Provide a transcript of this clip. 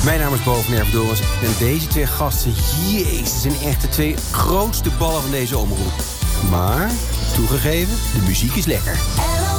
Mijn naam is Bo van Nervendorens en deze twee gasten, jezus, zijn echt de twee grootste ballen van deze omroep. Maar, toegegeven, de muziek is lekker.